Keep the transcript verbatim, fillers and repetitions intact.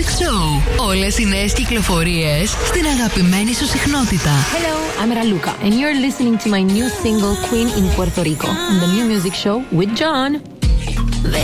Show. Όλες οι νέες κυκλοφορίες στην αγαπημένη σου συχνότητα. Hello, I'm Raluca and you're listening to my new single Queen in Puerto Rico on the New Music Show with John.